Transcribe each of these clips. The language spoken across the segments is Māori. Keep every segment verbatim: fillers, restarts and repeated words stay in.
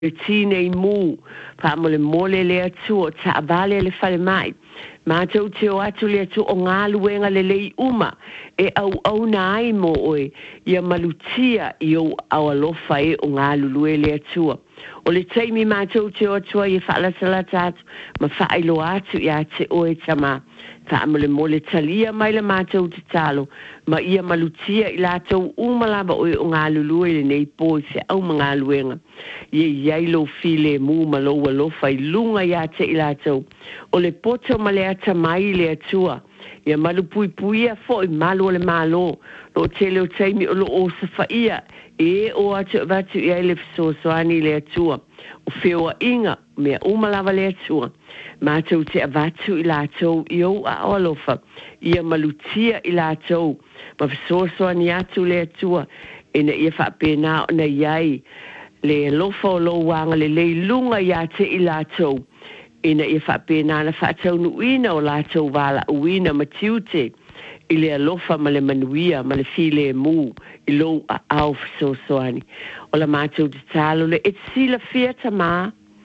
tine i mu pa mo le mole le atu o ta vale le fale mai ma tau te o atu le atu o ngā luenga le lei uma e au au na ai mo oe ia malutia i o au alofa e o ngā lulue le atua o le teimi ma tau te o atua i whaala salata atu ma whaelo atu i a te oe tama ta mo le mole talia mai le ma tau te talo ma ia malutia i la tau umalaba oe o ngā lulue le nei po i se au ma ngā luenga ye yailo file mu malo walo fai lunga ya te ilato o le poto male ata mai le atua ia malu pui pui a fo i malo le malo lo te leo teimi o lo o safaia e o atu vatu i aile fiso soani le atua o feo inga mea umalava le atua ma tau te avatu i lato i o a olofa ia malutia i lato ma fiso soani atu le atua ina ia whapena na iai le lofa o lo wanga le le lunga ya te i lātou. Ina i whapena na whātau nuina o lātou wala uina ma tiute i le lofa ma le manuia ma le file mu i lo a au so soani. O la mātou te talo le et sila fiata ma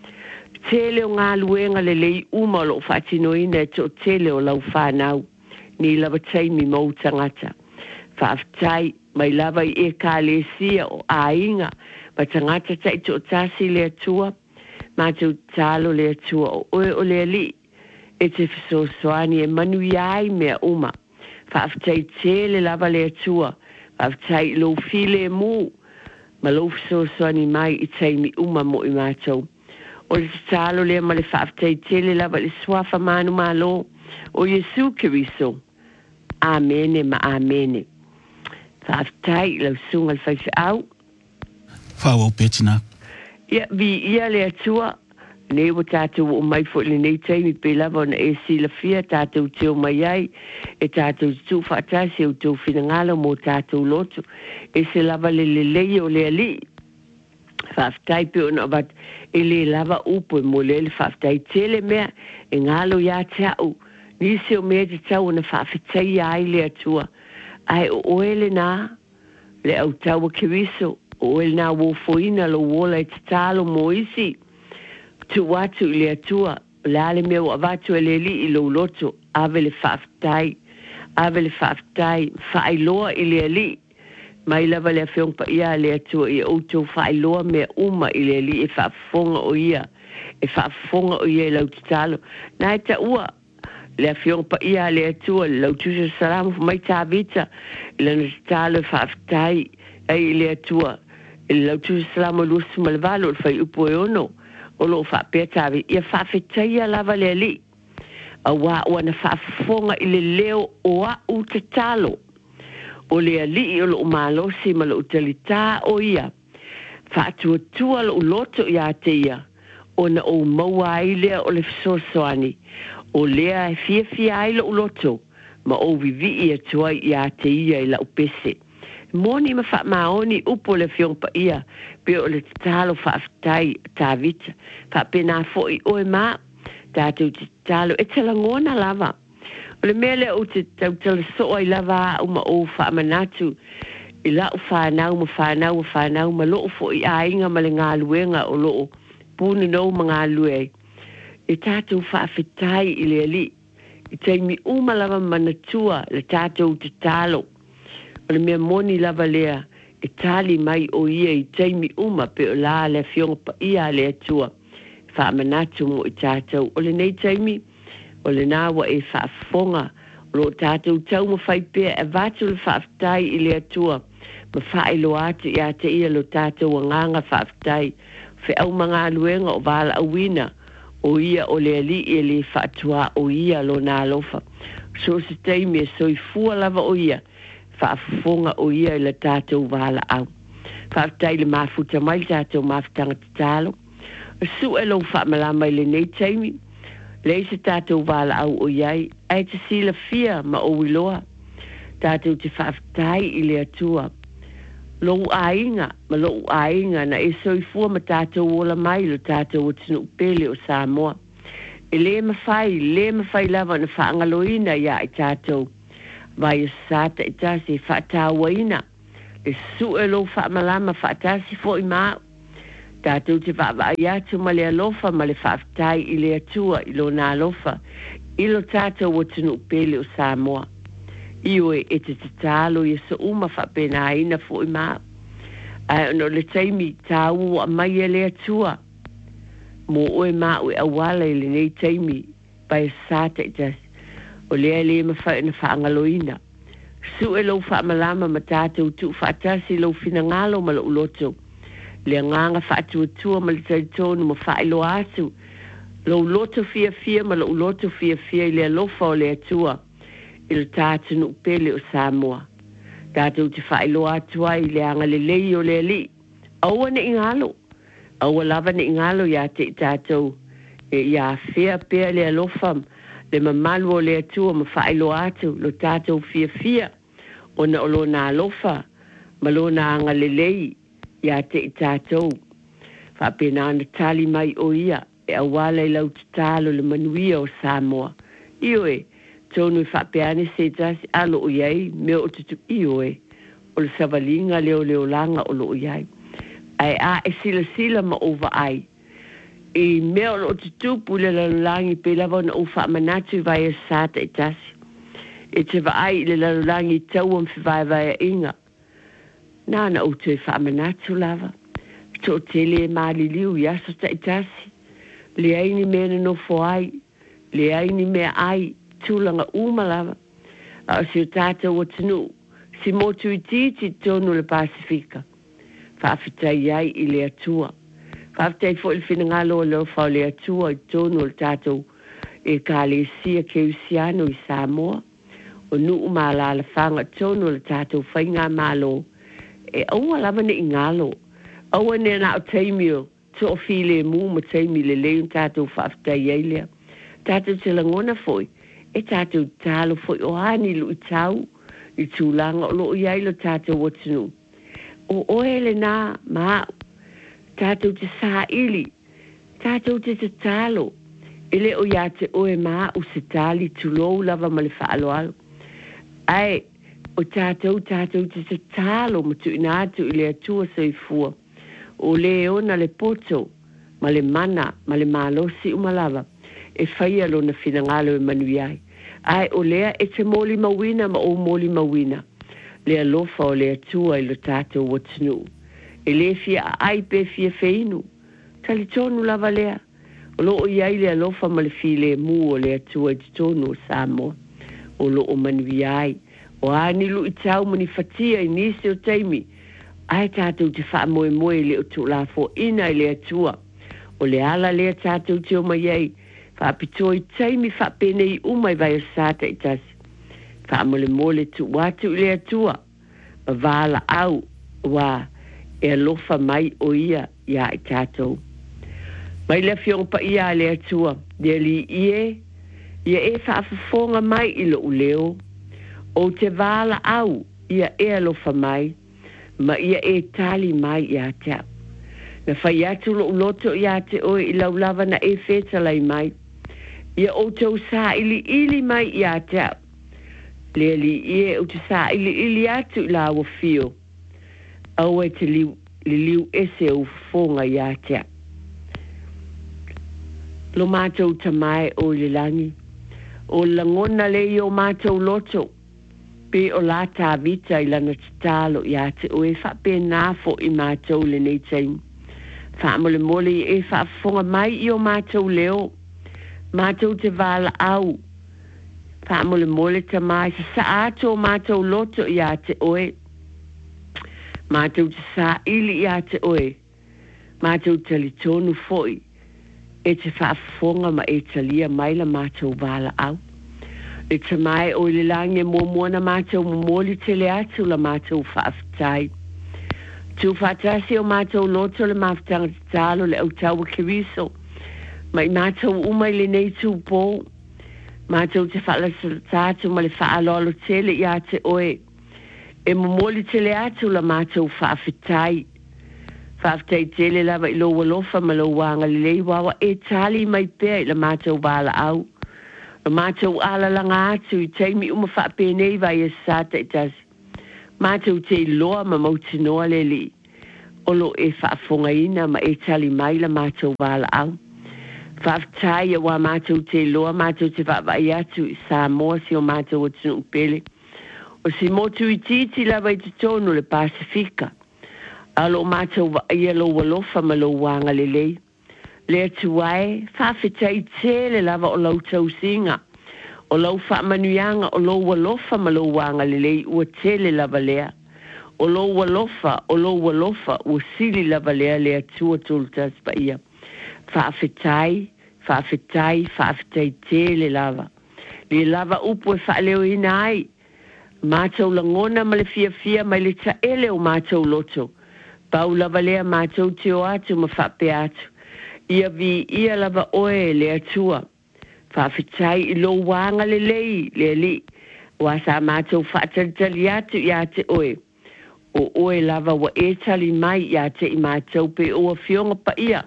tele o ngā luenga le le uma lo whātinoina e to tele o lau whānau ni lava taimi mau tangata. Whaaftai mai lava i e ka le sia o ainga ma tangata tai to tasi le atua ma tu talo le atua o oe o le ali e te fiso soani e manu iai mea uma whaaftai tele lava le atua whaaftai lo file mu ma lo fiso soani mai i taimi uma mo i mātou o le talo le ma le whaaftai tele lava le swafa manu malo o Yesu Kiriso amene ma amene whaaftai lau sunga le whaifi au Fao petina. Ia vi ia le atua ne o tātou o mai fo le nei taimi pe lava na e sila fia tātou te o mai ai e tātou tu whaatasi o tau whinangala mo tātou lotu e se lava le le lei o le ali whaaftai pe o na bat e le lava upo e mo le le whaaftai tele mea e ngalo ia te au nisi o mea te tau na whaafitai ai le atua ai o oele nā le au tau a Kiriso o el na wo foina lo wola te talo moisi tu watu le atua la le meu avatu le li i lo loto ave le faftai ave le faftai failoa i le li mai lava le fiong pa ia le atua i auto failoa me uma i le li e fafonga o ia e fafonga o ia lo talo na ta ua le fiong pa ia le atua lo tu salam mai ta vita le talo faftai ai le atua lau tu salamo lus malvalo fai upo e ono o lo fa petavi ia fa fetia lava le li a wa wana fa fonga i le leo o a u te talo o le li o lo malo si malo utilita o ia fa tu tu lo loto ia te ia ona o maua i le o le sosoani o le fia fia i lo loto ma o vivi ia tua ia te ia i la upese moni ma fa maoni upo le fiong pa ia pe o le talo fa aftai ta vita fa pena fo i o ma ta tu talo e tala ngona lava o le mele o te tau tala so i lava o ma o fa manatu i la o fa nau ma fa nau fa nau ma lo fo i ainga ma le ngā luenga o lo puni no ma ngā lue e tatu fa aftai i le ali i teimi uma lava manatua le tatu te talo o le mea moni lava lea e tali mai o ia i teimi uma pe o la le fionga pa ia le atua wha amanatu mo i tātou o le nei teimi o le nāwa e wha afonga o lo tātou tau ma whai pēr e vātu le wha aftai i le atua ma wha ilo atu i a te ia lo tātou a nganga wha aftai whe au mga luenga o wala awina o ia o le ali i le wha atua o ia lo nā lofa so se teimi e soi fua lava o ia whaafonga o ia i la tātou wala au. Whaaftai le mafuta mai tātou mafutanga te talo. Su e lo whaamalama i le nei taimi. Le se tātou wala au o iai. Ai te sila fia ma o wiloa. Tātou te whaaftai i le atua. Lo ainga, ma lo ainga na e soifua ma tātou ola mai lo tātou o tinu upele o Samoa. E le mawhai, le mawhai lava na whaangaloina ia i tātou. Vai sata e tasi whaatawaina. E su e lo whaamalama whaatasi fo i maa. Tātou te whawa ai atu ma le alofa ma le whaafitai i le atua i lo nā alofa. I lo tātou o tunu pele o Samoa. Iwe e te te tālo i sa uma whapena ina fo i maa. Ai ono le taimi tāu a mai e le atua. Mo oe maa ue awala i le nei taimi pai sāta i tasi. O lea le ma wha ina whaangaloina. Su e lau whaamalama ma tātou tu whaatasi lau fina ngalo ma lau loto. Le nganga whaatuatua ma le taitonu ma whaelo atu. Lau loto fia fia ma lau loto fia fia i le alofa o le atua. I le tātunu pele o Samoa. Tātou te whaelo atua i le anga le lei o le ali. Aua ne ingalo. Aua lava ne ingalo ia te tātou. E ia fia pia le alofa le mamalu o le atua ma whaelo atu. Lo tātou fia fia. O na olo na alofa. Ma lo na anga le lei. Ia te i tātou. Whapena ana tali mai o ia. E awala i lau te tālo le manuia o Samoa. Ioe, tonu i whapeane se tasi alo o iai, mea o tutu ioe. O le savalinga leo leo langa o lo o iai. Ai a e sila sila ma ova ai. I mea o lo tutu pule lalulangi pe lava na ufa manatu i vai e sata i tasi. E te va ai le lalulangi tau am fi vai vai a inga. Nana o te whaamanatu lava. Tō te le maali liu i aso ta i tasi. Le aini mea no fo ai. Le aini mea ai. Tūlanga uma lava. A o si o tātou o tanu. Si motu i titi tonu le Pasifika. Whaafitai ai i le atua. Whaafitai fo il fina ngalo o leo whao le atua i tonu le tātou. E ka le sia ke usiano i Samoa. O nu umala la whanga tonu le tātou whainga malo. E aua lava ne ingalo. Aua ne na o teimio. To o file mu ma teimi le leun tātou whaafitai eilea. Tātou te langona foi. E tātou tālo foi o hani lu i tau. I tūlanga o lo i ailo tātou watinu. O oele nā maa. Tātou te sā ili. Tātou te te tālo. Ele o ia te oe maa u se tāli tūlou lava ma le whaalo alo. Ai, o tātou, tātou te te tālo ma tu inatu i le atua sa i fua. O le ona le poto, ma le mana, ma le malosi umalava. E whaia lo na finangalo e manuiai. Ai, o lea e te moli mawina ma o moli mawina. Le alofa o le atua i lo tātou watinu. E le fia ai pe fia feinu. Tali tonu lava lea. O lo o iai le alofa ma le fi le mu o le atua i tonu o Samoa. O lo o manuiai. O ani lu i tau mani fatia i nisi o teimi. Ai tātou te wha moe moe le o tu la fo ina i le atua. O le ala le tātou te o mai ei. Wha apito i teimi wha pene i umai vai o sata i tasi. Wha mole mole tu watu i le atua. Ma wala au wa e alofa mai o ia ia i tātou. Mai le fiong pa ia le atua. Dea li ie. Ia e wha afafonga mai i lo uleo. O te wala au, ia e alofa mai, ma ia e tali mai ia te. Na whai atu lo loto ia te oe i laulava na e whetalai mai. Ia o tau sā ili ili mai ia te. Le li ie o te sā ili ili atu i la wafio. Au e te liu, li liu ese o fonga ia te. Lo mātou tamai o le langi. O langona le i o mātou loto. Pe o la tā vita i lana talo i ate o e wha pe nāfo i mātou le nei taim. Wha mole mole i e wha fonga mai i o mātou leo. Mātou te wala au. Wha mole mole ta mai sa sa ato o mātou loto i ate oe. Mātou te sa ili i ate oe. Mātou tali tonu foi. E te wha fonga ma e talia mai la mātou wala au. E te mai o le lange mo mona mātou mo moli te le atu la mātou whaafitai. Tu whaatasi o mātou loto le mawhtanga te talo le au taua kiriso. Mai mātou umai le nei tu pō. Mātou te whaalasa tātou ma le whaalolo tele i ate oe. E mo moli te le atu la mātou whaafitai. Whaafitai tele lava i lo walofa ma lo wanga le lei wawa e tali mai pēr i la mātou wala au. Mātou ala langa atu i teimi uma whaapenei vai e sata i tasi. Mātou te loa ma mautinoa le li. olo e whaafongaina ma e tali mai la mātou wala au. Whaaftai a wā mātou te loa mātou te whaavai atu i Samoa si o mātou o tunu pele. O si motu i titi lawa i te tonu le Pasifika. Alo mātou wa ia lo walofa ma lo wanga le lei. Le atu wae, whaafetai tele lava o lau tau singa. O lau whaamanuianga o lo walofa ma lo wanga le lei ua tele lava lea. O lo walofa, o lo walofa ua sili lava lea le atua toltas pa ia. Whaafetai, whaafetai, whaafetai tele lava. Le lava upo e whaaleo ina ai. Mātou langona ma le fia fia mai le ta ele o mātou loto. Pau lava lea mātou te o atu ma whape atu. Ia vi ia lava oe le atua. Whaafetai i lo wanga le lei le li. Wasa mātou whaatalitali atu i ate oe. O oe lava wa e tali mai i ate i mātou pe o a fionga pa ia.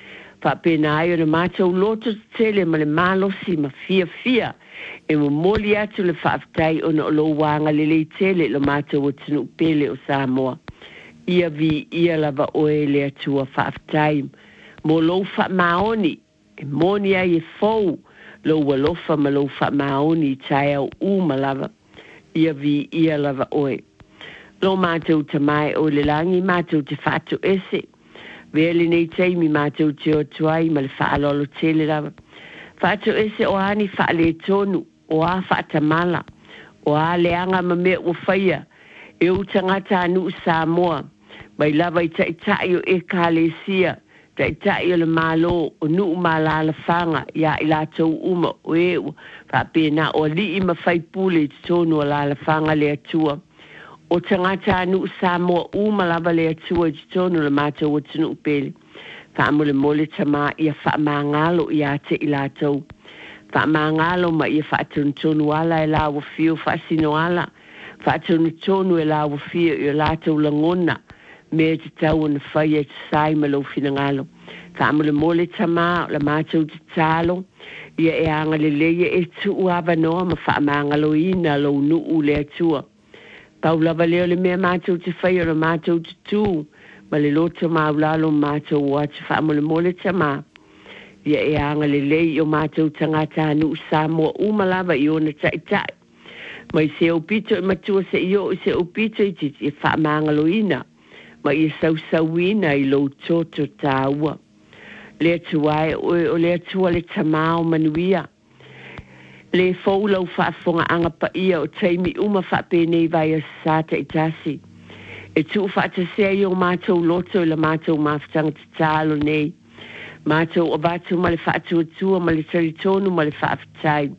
Whape na ai o le mātou loto tele ma le malosi ma fia fia. E mo moli atu le whaafetai o na o lo wanga le lei tele lo mātou o tunu pele o Samoa. Ia vi ia lava oe le atua whaafetai. Mo lo wha maoni, e moni ai e fau, lo walofa ma lo wha maoni tai au uma lava. Ia vi ia lava oe. Lo mātou tamai o le langi mātou te whātu ese. Vele nei teimi mātou te o tuai ma le whaalolo tele lava. Whātu ese o ani whaale tonu, o a whaatamala, o a leanga ma mea o whaia, e o tangata anu Samoa, mai lava i taitai o e kālesia, taitai o le malo o nuu malala whanga, ia i lātou uma o e o, whapena o li i ma whaipule i tonu o lala whanga le atua. O tangata anu Samoa uma lava le atua i tonu le mātou o tunu upele. Whaamole mole tama ia whaamangalo i ate i lātou. Whaamangalo ma ia whaatuntonu ala e lawa fio whaasino ala. Whaatuntonu e lawa fio i lātou langona. Me te tau na whaia te sai ma lo finangalo. Whaamole mole tama la mātou te talo. Ia e anga le leia e tu uava noa ma whaamangalo ina lo nuu le atua. Pau lava leo le mea mātou te whaia la mātou te tū. Ma le loto maulalo mātou o atu whaamole mole tama. Ia e anga le lei o mātou tangata anu Samoa umalava i ona taitai. Ma i se opito i matua se i o i se opito i titi e whaamangalo ina. Ma i sau sauina i lo toto tāua. Le atuai o le atua le tamao manuia. Le faulau whaafonga anga pa ia o teimi uma whaapenei vai a sata i tasi. E tu whaata sea i o mātou loto i la mātou mawhtanga te tālo nei. Mātou o bātou ma le whaatua tua ma le taritonu ma le whaafitai.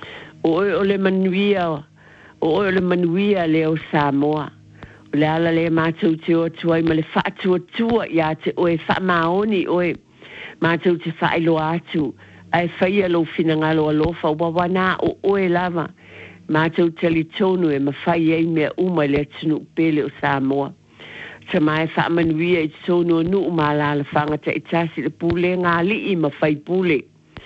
O oi o le manuia, o oi o le manuia le o Samoa. O le ala le mātou te o tuai ma le whaatua tua i a te oe whaamaoni oe. Mātou te whaelo atu. Ai whaia lo finangalo alofa wawana o oe lava. Mātou taritonu e mawhai ei mea uma le atunu pele o Samoa. Sa mai whaamanuia i tonu o nuu malala whangata i tasi le pule ngā li i mawhai pule.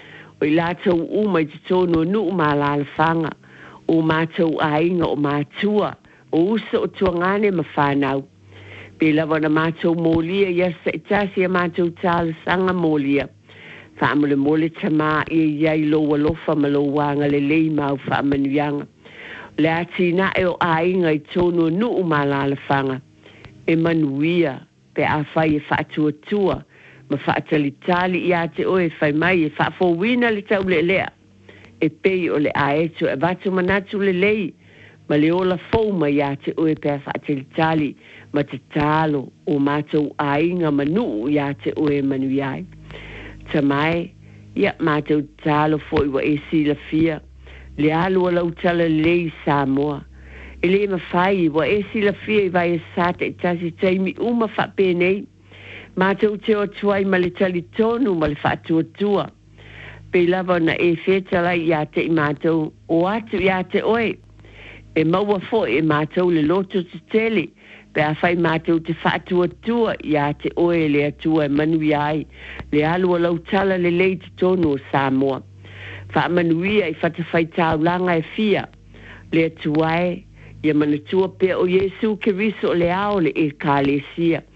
O i lātou uma i tonu o nuu malala whanga. O mātou ainga o mātua. O usa o tuangane ma whanau. Pe lawa na mātou mōlia iasa i tasi a mātou tāla sanga mōlia. Whaamole mole tama i iai loa lofa ma lo wanga le lei mau whaamanuianga. Le ati na e o ainga i tono nuu malala whanga. E manuia pe a whai e whaatua tua. Ma whaatalitali i ate oe whai mai e whaafowina le tau le lea. E pei o le aetu e vatu manatu le lei. Ma le ola fōma i ate oe pe a whaatalitali. Ma te talo o mātou ainga manu i ate oe manuiai. Tamai, ia mātou tālo fōi wa e sila fia. Le alu ala utala lei Samoa. E le mawhai wa e sila fia i vai e sata i tasi taimi uma whapenei. Mātou te o tuai ma le tali tonu ma le whaatua tua. Pe lava na e whetala i ate i mātou o atu i ate oe. E maua fō e mātou le loto te tele. Pe a whai mātou te whaatua tua i a te oe le atua e manui ai. Le alua lau tala le lei te tonu o Samoa. Wha manuia i whata whai taulanga e fia. Le atuae, ia manatua pe o Yesu ke riso o le ao le e kālesia.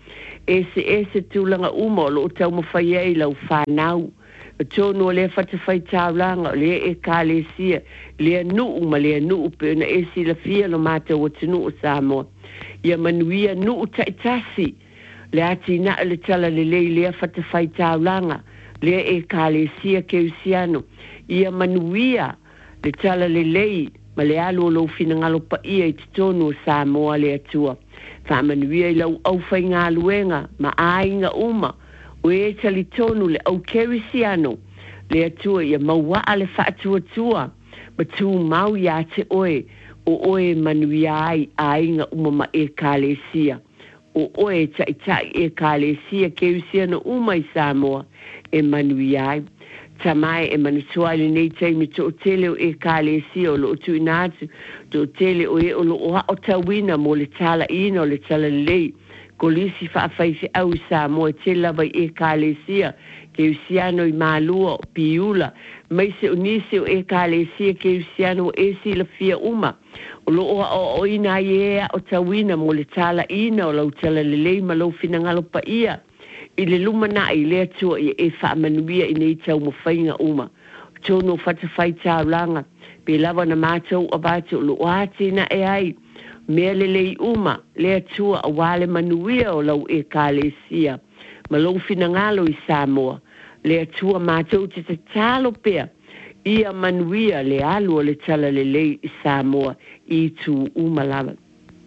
ese ese tūlanga uma lo tau mawhai ei lau whanau. Tōno le whatawhai tāulanga le e kālesia le nuu ma le nuu pe na esi la fia lo mātou o tunu o Samoa. Ia manuia nuu taitasi le ati na le tala le lei le whatawhai tāulanga le e kālesia ke usiano. Ia manuia le tala le lei ma le alu o lau finangalo pa ia i titono o Samoa le atua. Whamanuia i lau au whai ngā luenga ma ainga uma o e tali tonu le au kerisiano le atua ia maua le whaatua tua ma tū mau ia te oe o oe manuia ai ainga uma ma e kālesia o oe tai tai e kālesia kerisiano uma i Samoa e manuia ai tamai e manutuale nei teimi to tele o e kālesia o lo tu inatu to tele o e o lo o tawina mo le tala ina o le tala lei kolisi whaafaifi au i Samoa te lava i e kālesia ke usiano i mālua o piula mai se unisi o e kālesia ke usiano o e si la fia uma o lo o o ina i ea o tawina mo le tala ina o lau tala lelei ma lau finangalo pa ia i le lumana i le atua i e whaamanuia i nei tau mawhainga uma tono whatawhai tāulanga pe lava na mātou a bātou lo ati na e ai mea le lei uma le atua a wale manuia o lau e kālesia ma lau finangalo i Samoa le atua mātou te te talo pea ia manuia le alu o le tala le lei i Samoa i tu uma lava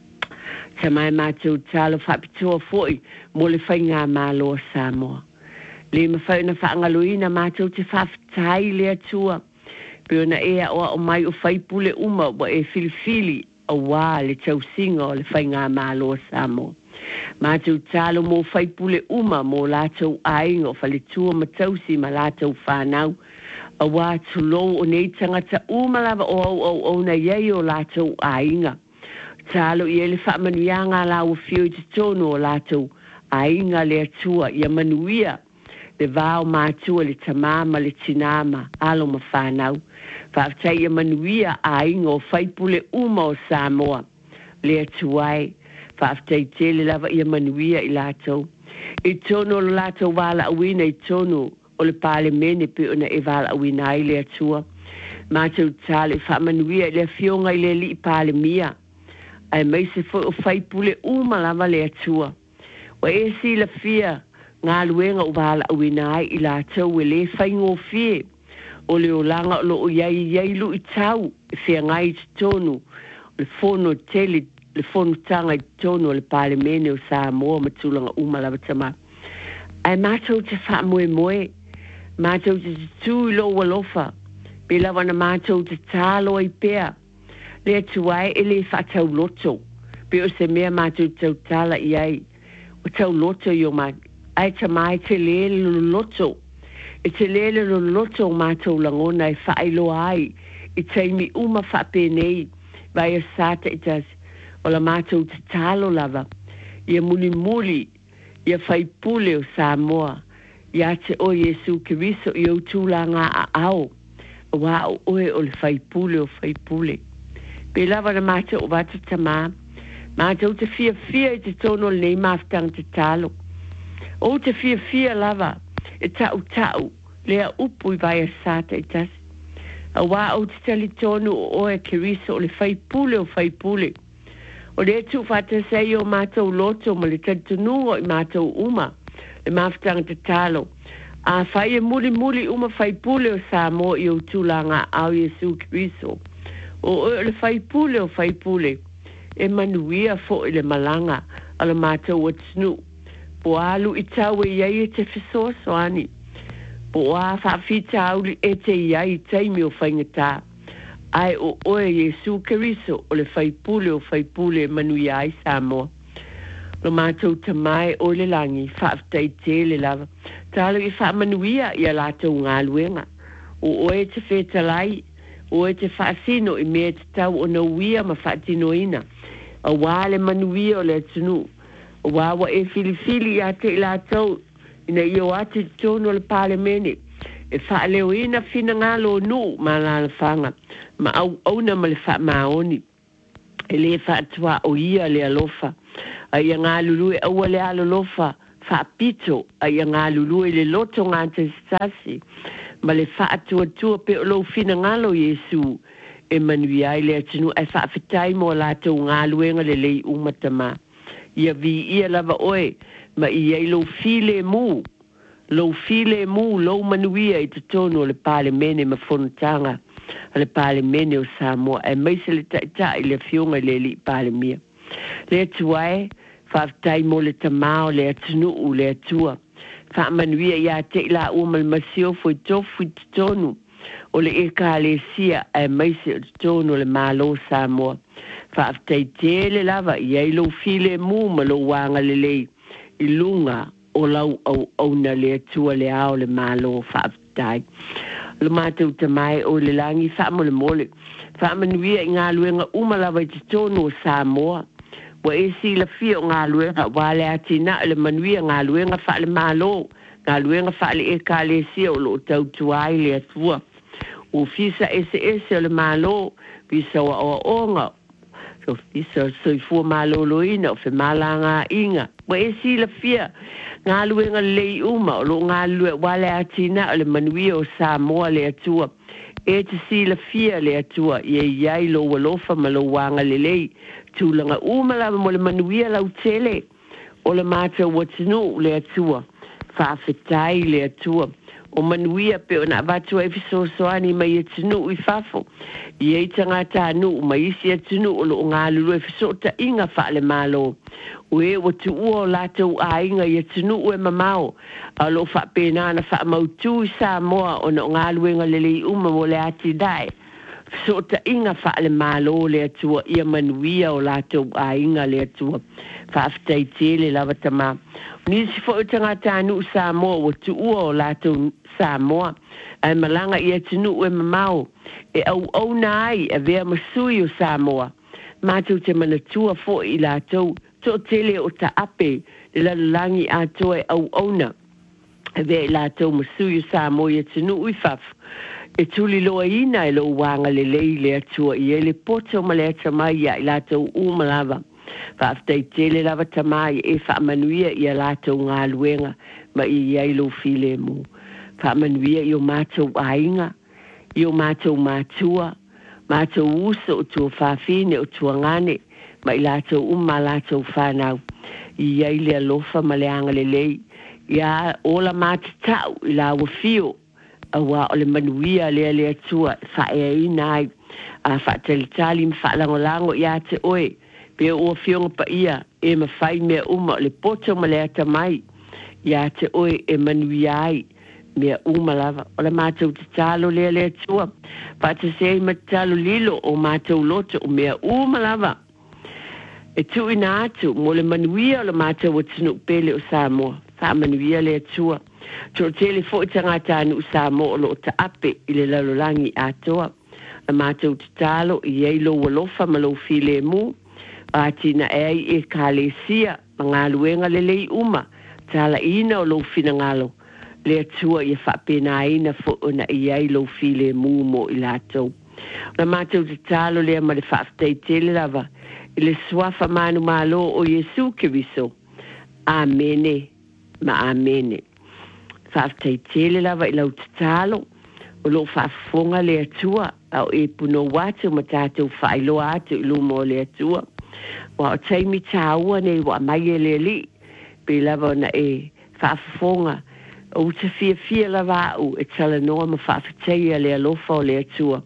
tamai mātou talo whapitua foi mo le whainga mālo o Samoa le mawhai na whaangaloina mātou te whaftai le atua peo na ea oa o mai o whaipule uma wa e filifili a wā le tausinga o le whainga mālo o Samoa. Mātou talo mō whaipule uma mō lātou ainga o whaletua matausi ma lātou whānau. A wā tulou o nei tangata umalawa o au au au na iei o lātou ainga. Talo i ele whaamanuianga la o fio i te tono o lātou ainga le atua i a manuia le vāo mātua le tamama le tinama alo ma whānau. Whaatai a manuia a ingo o whaipule uma o Samoa. Le atuai, whaatai tele lava i a manuia i lātou. I tono lo lātou wala awina i tono o le pāle mene pe ona e wala awina i le atua. Mātou tale whaamanuia i le fionga i le li i pāle mia. Ai mai se fo o whaipule uma lava le atua. Wa e si la fia ngā luenga o wala awina i lātou e le whaingo fie. O le o langa o lo o iai iai lu i tau e whia ngai i tonu le fono tele le fono tanga i tonu le pale mene o Samoa ma tūlanga umalawa tama ai mātou te wha moe moe mātou te tū i lo walofa pe lawa na mātou te tālo i pēa le atuai e le whatau loto pe o se mea mātou tau tala i ai o tau loto i o mai ai tamai te le loto e te lele lo loto mātou langona e whaelo ai i teimi uma whapenei vai a sata i tas o la mātou te talo lava ia muli muli ia whaipule o Samoa ia te o Jesu Kiriso i au tūlanga a ao wa o oe o le whaipule o whaipule pe lava na mātou o wata tamā mātou te fia fia i te tono le nei maftang te talo o te fia fia lava e tau tau lea upu i vai a sata i tasi. A wā au te tali tonu o oe Kiriso o le whaipule o whaipule. O le tu whata sei o mātou loto ma le tantunungo i mātou uma, le mawhtanga te talo. A whai e muli muli uma whaipule o Samoa i o tūlanga au Jesu Kiriso. O oe le whaipule o whaipule, e manuia fo i le malanga a le mātou o tunu. Po alu i tau e iei e te whisoso ani. Po a whawhita auli e te iai teimi o whaingatā. Ai o oe Jesu Kiriso o le whaipule o whaipule manui ai Samoa. Lo mātou tamai o le langi whaafitai te le lava. Tālo i whaamanuia i a lātou ngā luenga. O oe te whetalai, o oe te whaasino i mea te tau o na uia ma whaatino ina. A wāle manuia o le tunu. O wāwa e filifili a te i lātou ina i o ati tono le pale mene. E wha leo ina fina ngalo nu ma la whanga. Ma au au na ma le wha maoni. E le wha atua o ia le alofa. A ia ngā lulu e aua le alofa. whaapito ai ngā lulu i le loto ngā te stasi ma le whaatua tua pe o lo fina ngalo Yesu e manui ai le atinu ai whaafitai mo lātou ngā luenga le lei umatama ia vi ia lava oe ma i ei lo file mu lo file mu lo manuia i te tono le pale mene ma fonotanga le pale mene o Samoa e maise le taita i le fionga le li pale mia le tuae whaafitai mo le tamao le atinu u le atua whaamanuia ia te la umal masio foi tofu i te tonu o le eka le sia e maise o te tono le malo Samoa whaafitai te le lava i ei lo file mu ma lo wanga le lei i lunga o lau au au na le atua le ao le malo whaafitai lo mātou tamai o le langi whaamole mole whaamanuia i ngā luenga umalawa i te tono o Samoa wa e si la fia o ngā luenga wale atina le manuia ngā luenga wha le malo ngā luenga wha le e ka le sia o lo tau tuai le atua o fisa ese ese o le malo fisa wa o onga so fisa soifua malo loina o fe malanga inga wa e si la fia ngā luenga lei uma o lo ngā luenga wale atina le manuia o Samoa le atua e te si la fia le atua i e iai lo walofa ma lo wanga le lei tūlanga umala mo le manuia lau tele o le mata watinu le atua whaafetai le atua o manuia pe o na watu e fisosoani mai e tinu i fafo i e tanga tānu mai isi e tinu o lo ngā lulu e fisota inga wha le malo o e watu ua o latou a inga i e tinu e mamao a lo wha penana wha mautu i Samoa o na ngā luenga lele uma mo le ati dai fisota inga wha le malo le atua i a manuia o latou a inga le atua whaafetai tele lava tama nisi fo tanga tānu Samoa watu ua o latou Samoa ai malanga i e tinu e mamao e au au nai e vea masui o Samoa mātou te manatua fo i latou to tele o ta ape le lalangi a toe au au na e vea i latou masui o Samoa i e tinu i faf e tuli loa ina e lo wanga le lei le atua i e le poto ma le atamai i latou umalava whaaftai tele lava tamai e whaamanuia i a latou ngā luenga ma i iai lo file mu whaamanuia i o mātou ainga i o mātou mātua mātou usa o tua whaafine o tua ngane ma i latou umma latou whanau i iai le alofa ma le anga le lei i a ola mātatau i la wafio a wa o le manuia le le atua whae i nai a whaatalitali ma whaalangolango i a te oe pe o fionga pa ia e mawhai mea uma le poto ma le atamai ia te oe e manuia ai mea uma lava o le mātou te talo le le atua pa te se ma talo lilo o mātou loto o mea uma lava e tu ina atu mo le manuia o le mātou o tinu pele o Samoa wha manuia le atua tro tele fo i tangata anu Samoa o lo ta ape i le lalolangi atoa le mātou te talo i eilo walofa ma lo file mu atina ei e kalesia ngā luenga le lei uma tala ina o lo fina ngalo le atua i whapena ina fo ona i ei lo file mu mo i latou na mātou te talo lea ma le whaaftei tele lava i le swafa manu malo o Yesu Kiriso amene ma amene whaaftei tele lava i lau te talo o lo whaafonga le atua au e puno watu ma tātou whailo atu i lo mo le atua wa o taimi tāua nei wa mai e le li pe lava na e whaafonga o te fia fia lava au e tala noa ma whaafateia le alofa o le atua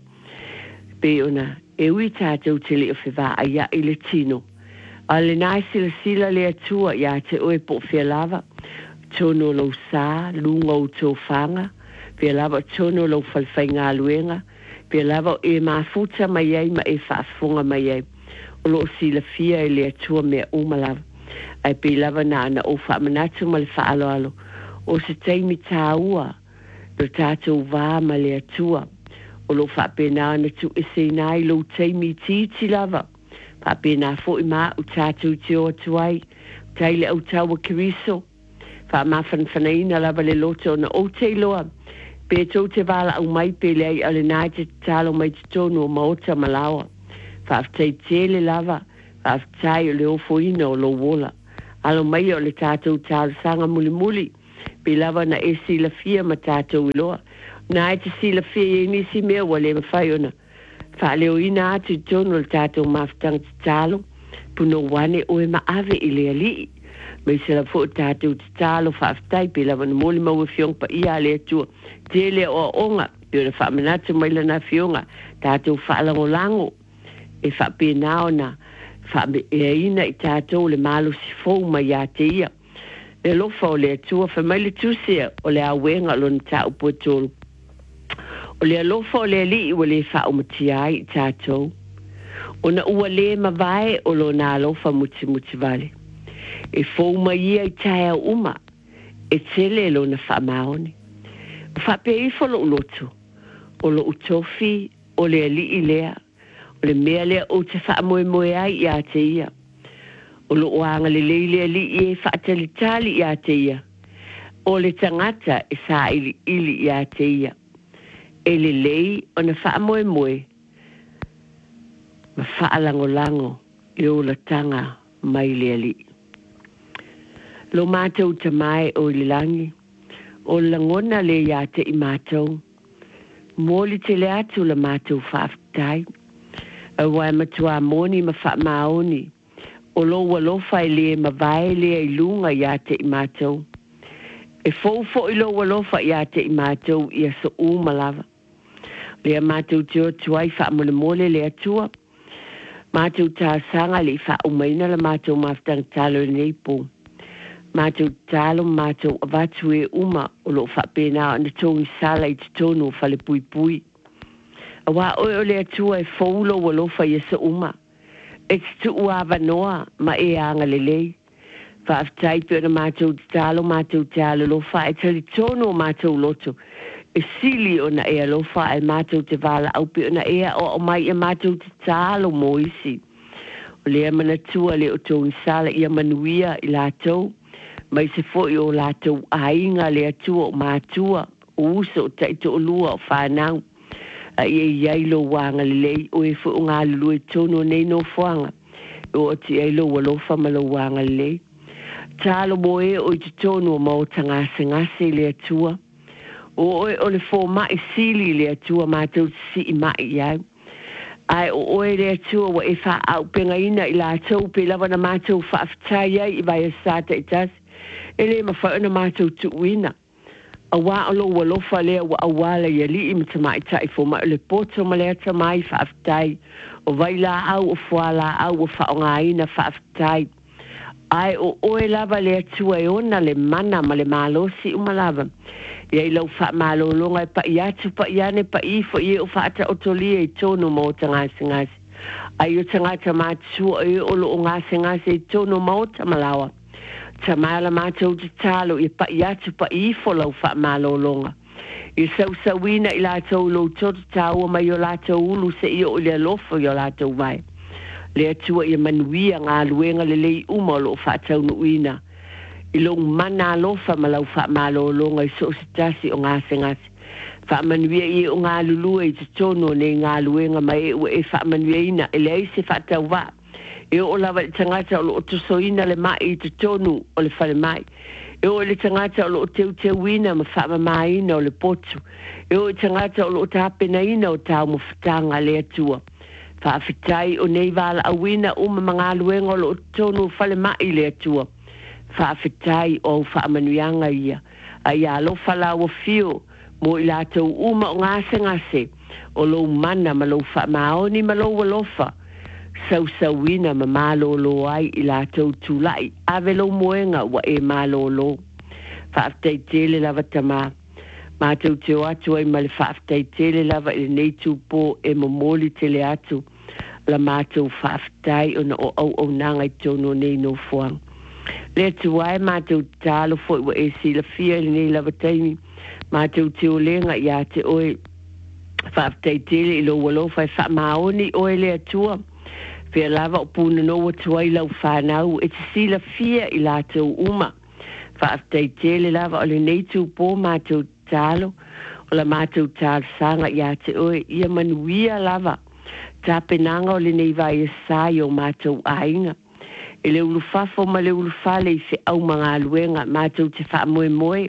pe ona e ui tātou te li o whiwa a ia i le tino a le nai sila sila le atua ia te oe po fia lava tono lo sa lunga o tō whanga fia lava tono lo whalwhai ngā luenga fia lava e mafuta mai ei ma e whaafonga mai ei o lo sila fia e le atua mea umalawa. Ai pe lava na ana o whaamanatu ma le whaalo alo. O se teimi tāua, no tātou wā ma le atua. O lo whaapena ana tu e se nai lo teimi titi lava. Whaapena fo i maa u tātou te o atuai. Taile au taua kiriso. Whaamawhanwhanaina lava le loto na o te loa. Pe tau te wala au mai pe le ai ale nai te talo mai te tonu o maota malawa. Whaaftai tele lava, whaaftai o le ofo ina o lo wola. alo mai o le tātou tālu sanga muli muli, pe lava na e sila fia ma tātou iloa. Na e te sila fia e nisi mea wale mawhai ona. Wha leo ina atu tono le tātou mawhtang te tālo, puno wane o e maave i lea lii. Mai se la fo tātou te tālo whaaftai, pe lava na moli maua fiong pa ia lea tua. Te lea o onga, pe ona wha manatu mai lana fionga, tātou whaalango lango, e wha pe nao na, wha me e ina i tātou le malo si fau mai a te ia. Le lofa o le atua, wha mai le tusea o le awenga lo na tā upo tolu. O le alofa o le ali i wale wha o matiai i tātou. O na ua le mawae o lo na alofa muti muti vale. E fau mai ia i taia uma, e tele lo na wha maoni. Wha pe i folo uloto, o lo utofi, o le ali i lea, o le mea lea o te wha moe moe ai i a te ia. O lo oanga le leile ali i e wha tali tali i a te ia. O le tangata e sa ili ili i a te ia. E le lei o na wha moe moe, ma wha lango lango i o la tanga mai le ali. Lo mātou ta mai o le langi, o langona le ia te i mātou, mōli te le atu la mātou whaaftai, a wai matua moni ma wha maoni, o lo walofa i le ma vai le i lunga ia te i mātou. E fōfo i lo walofa ia te i mātou i a so u malava. Lea mātou te o tuai wha mole mole le atua. Mātou tā sanga le wha umaina la mātou maftang talo nei po. Mātou talo mātou avatu e uma o lo wha pēnā na tongi sala i te tono o whale pui pui. A wā oi o le atua e faulo wa lo wha i sa uma. E te tu uawa noa ma e anga le lei. Wha aftai pe na mātou talo mātou talo lo wha e tali tono o mātou loto. E sili o na ea lofa e mātou te wala au pe o na ea o o mai e mātou te tālo mo isi. O lea manatua le o tongi sala ia manuia i lātou, mai se foi o lātou ainga le atua o mātua, o uso o taito o lua o whanau, a ia iai lo wanga le lei o e fo o ngā lulu e tono nei no whanga, o o ti ai lo walofa ma lo wanga le lei. Tālo mo e o i te tono o mau tangase ngase le atua, o oe o le fō mai sili le atua mātou si i mai iau. Ai o oe le atua wa e wha au penga ina i lātou pe lawa na mātou wha aftai ai i vai a sāta i tas. E le ma whao na mātou tu uina. A wā o lo wa lofa lea wa awala i ali i mta mai tai fō mai o le poto ma lea ta mai wha aftai. O vai la au o fua la au o wha o ngā ina wha aftai. Ai o oe lava le atua e ona le mana ma le mālosi umalava. Ia i lau wha mālolonga e pa i atu pa i ane pa i fo i o wha ata o tolia i tono mo o tangasi ngasi. Ai o tangata mātua e o lo o ngasi ngasi i tono mo o tamalawa. Ta maala mātou te talo i pa i atu pa i fo lau wha mālolonga. I sau sawina i lātou lo toto tāua mai o lātou ulu se i o le alofo i o lātou vai. Le atua i manuia ngā luenga le lei uma o lo wha tau no uina. I long mana alofa ma lau wha mālolonga i so se tasi o ngase ngase. Wha manuia i o ngā lulua i te tono ne ngā luenga mai e ua e wha manuia ina e le eise wha tau wā. E o lawa le tangata o lo o tosoina le mai i te tonu o le whale mai. E o le tangata o lo o teu teu ina ma wha mai ina o le potu. E o le tangata o lo o tāpena ina o tau mo whatanga le atua. Wha awhitai o nei wala awina o ma mga luenga o lo o tonu o whale mai le atua. Whaafetai o whaamanuianga ia. A ia alofa la o fio, mo i lātou uma o ngase ngase, o lo mana ma lo whaamaoni ma lo walofa. Sau sauina ma malo lo ai i lātou tūlai, ave lo moenga wa e malo lo. Whaafetai tele lava tamā. Mātou te o atu ai ma le whaafetai tele lava i le nei tūpō e momoli tele atu. La mātou whaafetai o na o au au nanga i tono nei no fuang. Le tuai mātou tālo fwoi wa e si la fia ili nei lava taimi. Mātou te o lenga i a te oe whaaftai tele i lo walo whai wha maoni oe le atua. Fia lava o puna no wa tuai lau whanau e te si la fia i lātou uma. Whaaftai tele lava o le nei tu pō mātou tālo. O la mātou tālo sanga i a te oe ia manuia lava. Tā penanga o le nei vai e sai o mātou ainga. e le ulu fafo ma le ulu fale i se au mga aluenga mātou te wha moe moe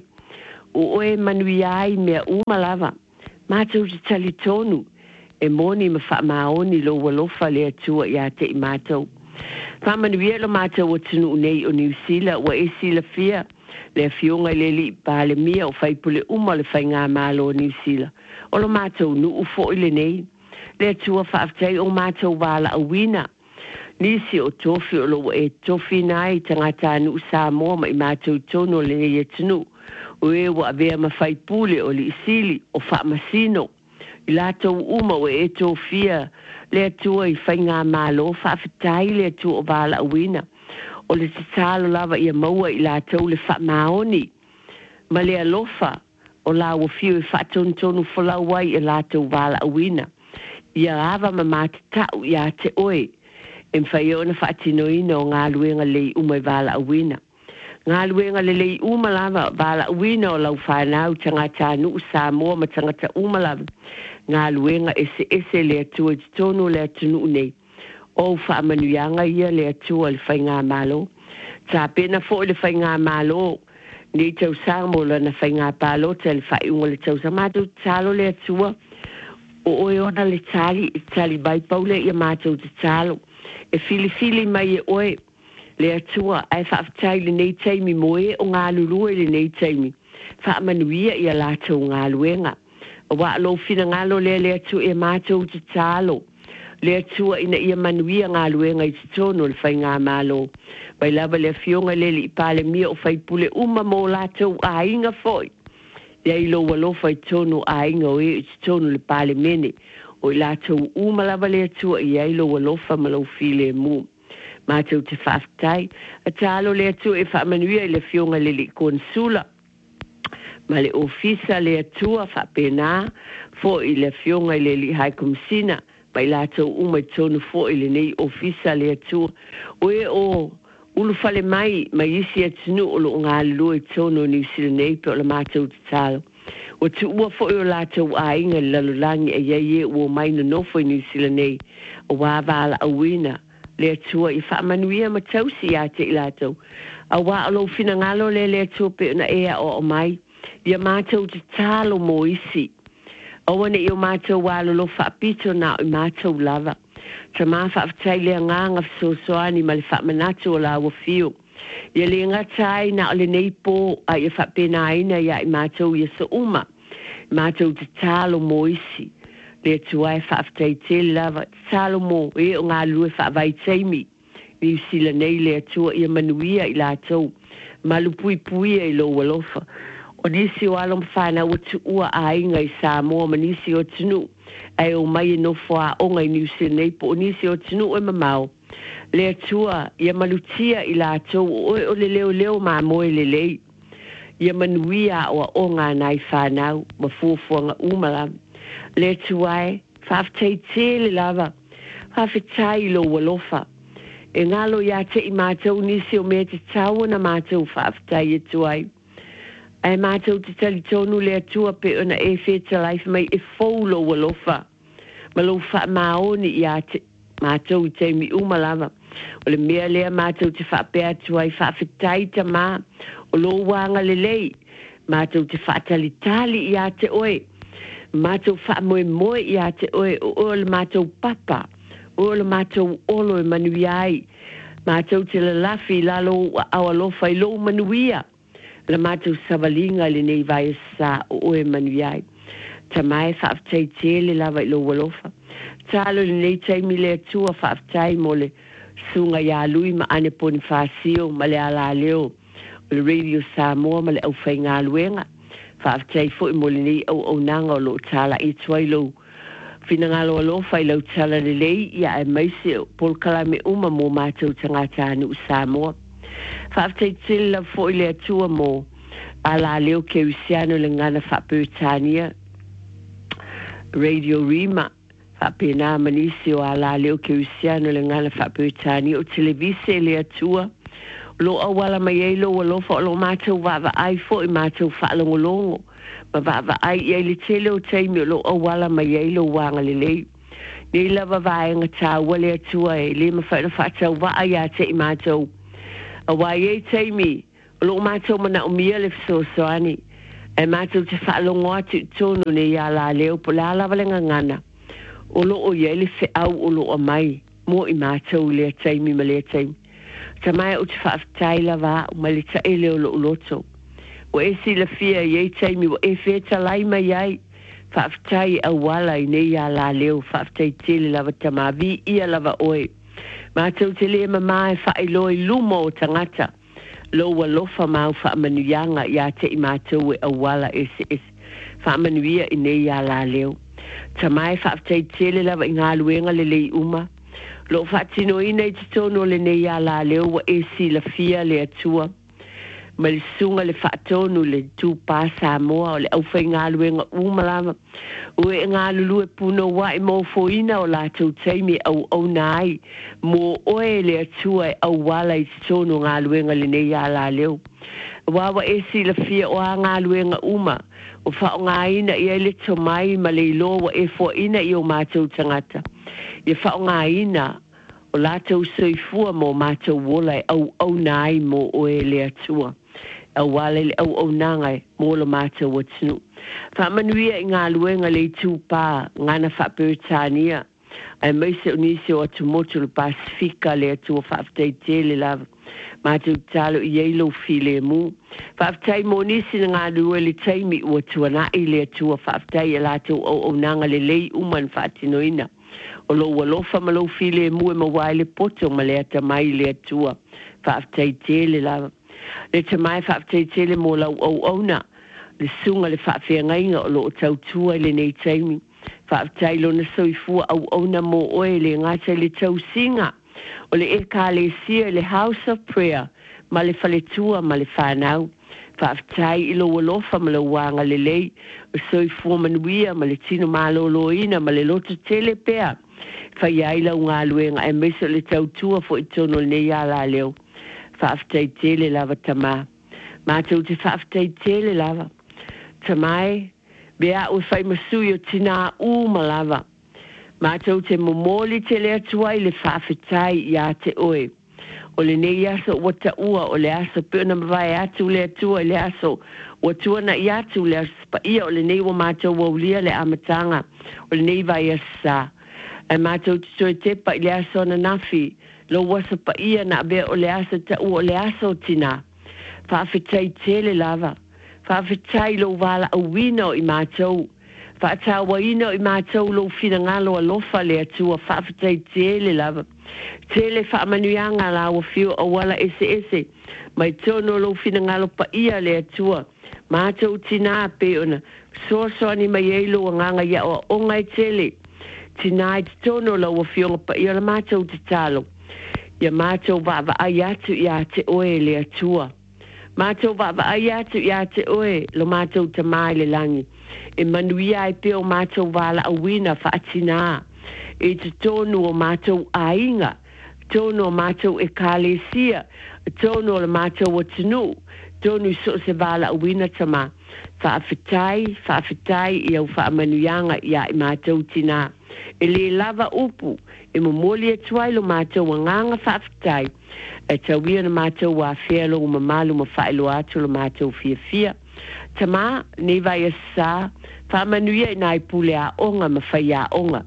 o oe manui ai mea umalava mātou te tali tonu e moni ma wha maoni lo walofa le atua i a te i mātou. Wha manui e lo mātou o tunu nei o New Zealand wa e sila fia le fionga le li pāle mia o whaipule uma le whai ngā mālo o New Zealand. O lo mātou nu ufo i le nei. Le atua whaaftai o mātou wala a wina. Nisi o tofi o lo e tofi nai tangata nu Samoa ma i mātou tono le nei e tunu. O e wa avea ma whaipule o li isili o whaamasino. I lātou uma o e tofia le atua i whai ngā mālo whaaftai le atua o wala a wina. O le tatalo lava ia maua i lātou le whaamaoni. Ma le alofa o la o fio i whaatontonu whalawai i lātou wala a wina. Ia ava ma mātatau ia te oe. E mwhai ona whaatinoina o ngā luenga lei umai wala a wina. Ngā luenga le lei uma lava wala a wina o lau whanau tangata nu Samoa ma tangata uma lava. Ngā luenga ese ese le atua i tonu le atunu nei. O whaamanuianga ia le atua le whai ngā malo. Tā pena fo le whai ngā malo. Ni tau sāmola na whai ngā palo te le whai unga le tau samatu talo le atua. O oe ona le tali, tali bai paule ia mātou te talo. E fili fili mai e oe le atua ai whaafatai le nei teimi moe o ngā lurua le nei teimi. Whaamanuia ia lātou ngā luenga. O wa alo fina ngalo le le atua e mātou te talo. Le atua ina ia manuia ngā luenga i te tono le whai ngā malo. Bai lava le fionga le li pāle mia o whai pule uma mō lātou a inga foi. Ia ilo walofa i tono a inga o e i te tono le pāle mene. O i lātou uma lava le atua ia ilo walofa malau file mu. Mātou te whaftai. A tālo le atua e whaamanuia i le fionga le li konsula. Ma le ofisa le atua whapena fo i le fionga le li haikomsina. Bai lātou uma i tonu fo i le nei ofisa le atua. O e o ulu fale mai mai isi atinu o lo ngā lua i tono New Zealand nei pe o la mātou te talo. O tu ua fo i o lātou a inga lalulangi e iei e ua mai no nofo i New Zealand nei. O wāwala a wina le atua i whaamanuia ma tausi a te i lātou. A wā alo fina ngalo le le atua pe na ea o o mai. Ia mātou te talo mo isi. Awane i o mātou wālo lo whaapito na o mātou lava. Ta mā whaafatai lea nganga whasosoani ma le whaamanatu o la ua fio. Ia le ngatai na o le neipo a ia whaapena aina ia i mātou ia sa uma. Mātou te talo mo isi. Le tuai whaafatai te lava. Talo mo e o ngā lue whaavai teimi. I usila nei le atua ia manuia i lātou. Malupui puia i lo walofa. O nisi o alom whana o tu ua a inga i Samoa ma nisi o tunu. Ai o mai no fwa o ngai New Zealand nei po o nisi o tunu o mamau. Le atua ia malutia i lātou o o le leo leo ma moe le lei. Ia manuia o a o ngā nai whanau ma fuafuanga umala. Le atuai whaafatai te le lava. Whaafatai lo walofa. E ngalo ia te i mātou nisi o mea te tau na mātou whaafatai atuai. Ai mātou te tali tonu le atua pe ona e wheta life mai e faulo walofa. Malo wha maoni i a te mātou te mi umalama. O le mea lea mātou te wha pe atua i wha whetai ta mā. O lo wanga le lei. Mātou te wha tali tali i a te oe. Mātou wha moe moe i a te oe. O o le mātou papa. O le mātou olo e manuiai. Mātou te la lafi lalo awalofa i lo manuia. La mātou savalinga le nei vai sa o oe manuiai. Ta mai whaaftai te le lava i lo walofa. Talo le nei taimi le atua whaaftai mo le sunga ia lui ma ane poni whaasio ma le ala leo. O le Radio Samoa ma le au whai ngā luenga. Whaaftai fo i mo le nei au au nanga o lo tala i tuai lo. Fina ngā lo alofa i lau tala le lei ia e maise o polkala me uma mo mātou tangata anu Samoa. Whaaftai tila fo i le atua mo ala leo ke usiano le ngana whaputania Radio Rima whapena manisi o ala leo ke usiano le ngana whaputania o televise le atua lo awala mai e lo alofa o lo mātou wava ai fo i mātou whaalongolongo ma wava ai i le tele o teimi o lo awala mai e lo wanga le lei Ni lava vaenga tā wale atua e le mawhaina whaatau waa ia te i mātou. A wai e teimi, o lo mātou mana o mia le fisosoani. E mātou te whaalongo atu tonu ne ia la leo po la lavalenga ngana. O lo o ia le fe au o lo o mai, mo i mātou le teimi ma le teimi. Ta mai o te whaafitai lava o ma le taele o lo o loto. O e si la fia i e teimi o e feta lai mai ai. Whaafitai a wala i nei a la leo, whaafitai tele lava tamavi ia lava oe. Mātou te le mama e whaeloi lumo o tangata. Lo wa lofa mau whaamanuianga ia te i mātou e a wala ese ese. Whaamanuia i nei a la leo. Tamai whaafitai tele lava i ngā luenga le lei uma. Lo whaatino i nei te tono le nei a la leo wa e si la fia le atua. Ma le sunga le whaatonu le tū pāsa moa o le awhai ngā luenga umalama. Ue ngā lulu e puno wa e mō foina o lātou teimi au au nai. Mō oe le atua e au wala i tono ngā luenga le nei a la leo. Wawa e si la fia o a ngā luenga uma. O whao ngā ina i ele to mai ma le loa e fo ina i o mātou tangata. I whao ngā ina o lātou soifua mō mātou wola e au au nai mō oe le atua. Au wale le au au nangai mō la mātou watinu. Whamanuia i ngā luenga le tūpā ngana whaperitania. Ai meise o nisi o atu motu le Pasifika le atua whaafitai tele lava. Mātou talo i eilo file mu. Whaafitai mō nisi na ngā lua le taimi ua tuanai le atua whaafitai e lātou au au nanga le lei uman whaatinoina. O lo walofa ma lo file mu e mawai le poto ma le ata mai le atua whaafitai tele lava. Le te mai whaafitai tele mō lau au au na. Le sunga le whaafia ngainga o lo o tautua le nei taimi. Whaafitai lo na soifua au au na mō oe le ngata le tau singa. O le e ka le sia le House of Prayer. Ma le whaletua ma le whanau. Whaafitai ilo walofa ma le wanga le lei. O soifua manuia ma le tino malo loina ma le loto tele pea. Whaiaila ngā luenga e meso le tautua fo i tono le nei ala leo. Whaafitai tele lava tamā. Mātou te whaafitai tele lava. Tamai, bea ue whai masui o tina uma lava. Mātou te momoli te le atuai le whaafitai ia te oe. O le nei aso wata ua o le aso peona mawai atu le atua le aso. O tuana i atu le aso pa ia o le nei wa mātou waulia le amatanga. O le nei vai asa. E mātou te soe tepa i le aso na nafi. Lo wasa pa ia na be o le asa ta u o le asa o tina. Whaafitai tele lava. Whaafitai lo wala a wino i mātou. Whaatawa ino i mātou lo fina ngalo a lofa le atua. Whaafitai tele lava. Tele whaamanuianga la wa fio o wala ese ese. Mai tono lo fina ngalo pa ia le atua. Mātou tina pe ona. Soso ani mai eilo a nganga ia o ongai tele. Tina i tono lo wa fio pa ia la mātou te talo. Ia mātou wa wa ai atu ia te oe le atua. Mātou wa wa ai atu ia te oe lo mātou te mai le langi. E manuia ai peo mātou wala a wina whaatina. E te tonu o mātou ainga. Tonu o mātou e kālesia. Tonu o le mātou o tinu. Tonu so se wala a wina tama. Whaafitai, whaafitai i au whaamanuianga ia i mātou tina. E le lava upu. E momoli e tuai lo mātou a nganga whaafitai. E tauia na mātou wa whea lo mamalu ma whaelo atu lo mātou fia fia. Tama, ne vai a sā, whaamanuia i nai pule a onga ma whai a onga.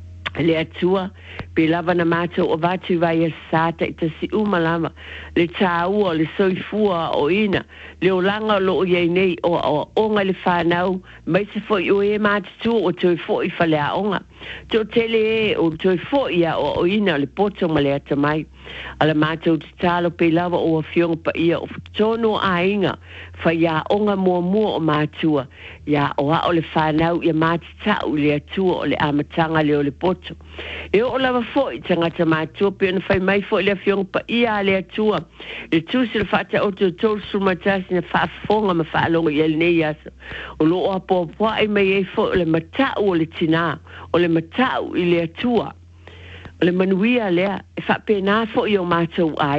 Le atua, pe lava na mātou o vatu vai a sā ta i tasi umalama. Le tāua, le soifua o ina. Le o langa lo o iei nei o, o onga le whanau. Mai se fo i o e mātutu o toi fo i whale a onga. Tō tele e o toi fo i a o, o ina le poto ma le ata mai. Ala mātou te tālo pe lava o a fionga pa ia o tono a inga. Whai a onga mua mua o mātua. Ia o a o le whanau ia mātitau le atua o le amatanga le o le poto. E o lava fo i tangata mātua pe ona whai mai fo i le fionga pa ia le atua. Le tūsi le whata o te tōru sumatasi na whaafonga ma whaalonga i ele nei asa. O lo o apo apua i mai e fo o le matau o le tina. O le matau i le atua. O le manuia lea, e whapena fo i o mātou a inga.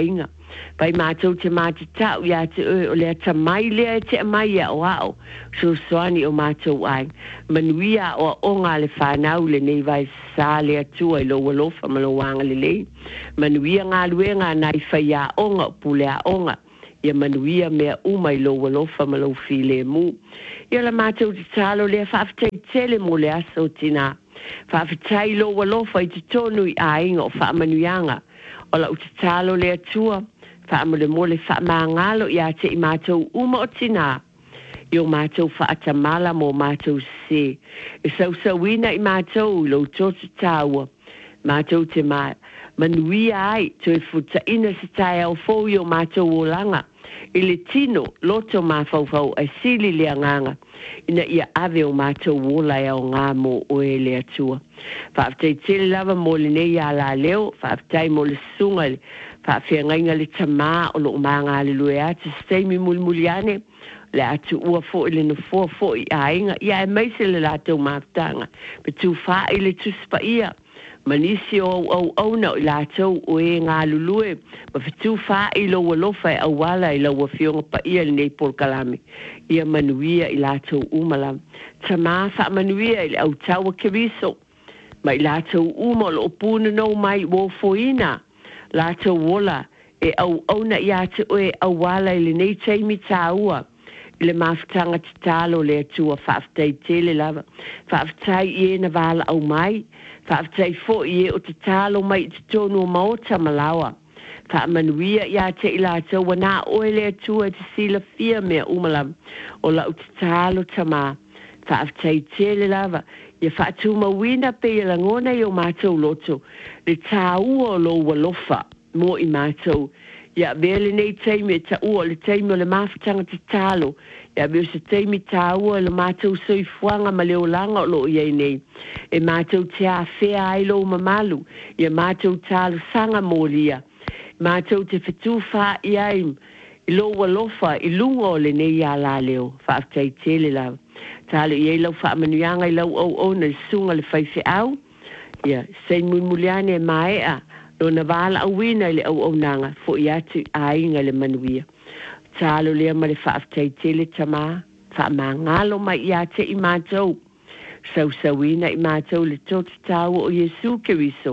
pai mātou te mātou tau ia te oi o lea ta mai lea te mai a o ao so soani o mātou ai manuia o onga le whanau le nei vai sa lea tua i lo walofa ma lo wanga le lei manuia ngā luenga nai whai a onga pule a onga ia manuia mea uma i lo walofa ma lo file mu ia la mātou te talo lea whaafitai tele mo le aso tina whaafitai lo walofa i te tonu i a inga o whaamanuianga o la uta talo lea tua whaamole mole whaamangalo i a te i mātou uma o tina i o mātou whaatamala mo mātou se e sau sauina i mātou lo totu tāua mātou te mai manuia ai to e futa ina se tae au fōu i o mātou o langa i le tino loto mā whauwhau ai sili lea nganga ina ia ave o mātou wola e au ngā mo o e lea tua whaaftai tele lava mo le nei a la leo whaaftai mo le sunga whaafia ngainga le tamā o lo mā ngā le lue atu steimi muli muli ane le atu ua fo i le no fo fo i a inga ia e maise le lātou mātanga pe tu wha i le tuspa ia manisi o au au na i lātou o e ngā lulue ma fitu wha i lo walofa e au wala i lo wafionga pa ia le nei por kalame ia manuia i lātou umala ta mā wha manuia i le au taua keviso ma i lātou uma lo puna no mai wo foina lātou wola e au au na i atu o e au wala i le nei teimi tāua i le mafutanga te talo le atua whaaftai tele lava whaaftai i e na wala au mai whaaftai fo i e o te talo mai te tonu o maota malawa whaamanuia i a te i lātou wana oe le atua te sila fia mea umala o la o te talo tama whaaftai tele lava ia whaatu mawina pe i langona i o mātou loto le tāua o lo walofa mo i mātou ia vele nei teimi e ta ua le teimi o le mafutanga te talo ia veo se teimi ta ua le mātou soifuanga ma leo langa o lo iei nei e mātou te a whea ai lo mamalu ia mātou talo sanga molia mātou te whetu wha i ai i lo walofa i lunga o le nei a la leo whaaftai tele la talo iei lau whaamanuianga i lau au au na sunga le whaife au ia sei muliane e maea lo na wala au wina le au au nanga fo i atu a inga le manuia. Talo lea ma le whaaftai tele tama, wha ma ngalo mai i ate i mātou. Sau sauina i mātou le totu tau o Yesu Keriso,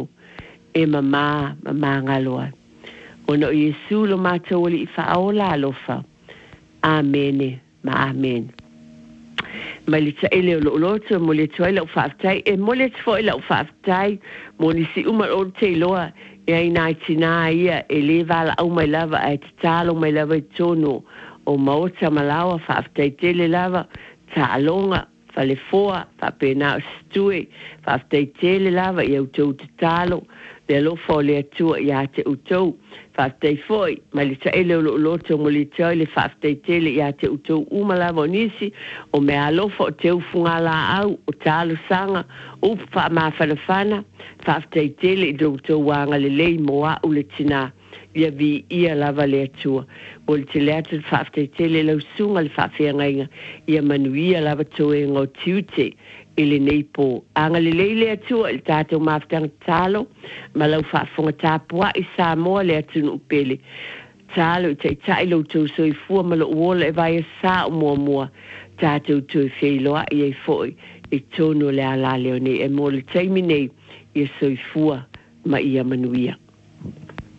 e mama, mama ngaloa. Ono Yesu lo mātou li i whaola alofa. Amene, ma amen. Ma le ta ele o lo loto mo le toa lau whaaftai, e mo le tfo lau whaaftai, mo ni si umar o te loa, ia ina tina ia e le vala au mai lava e te talo mai lava i tono o maota malawa whaaftai tele lava ta alonga whale foa whapena o stue whaaftai tele lava i au tau te talo le alofa o le atua i a te utou whaaftai foi mai le ta ele o lo loto mo le tau le whaaftai tele i a te utou umalava o nisi o me alofa o te ufunga la au o talo sanga o wha ma whanawhana whaaftai tele i doutou wanga le lei moa u le tina ia vi ia lava le atua. Mo le te leatu whaaftai tele lau sunga le whaafea ngainga ia manuia lava toe ngau tiute i le neipo. Anga le lei le atua il tātou mawhtanga talo ma lau whaafonga tāpua i Samoa le atunu upele. Talo i tai tai lau tau soi fua ma lo uola e vai a sa o mua mua tātou tui wheiloa i ei foi i tono le ala leo nei e mo le taimi nei ia soifua ma ia manuia.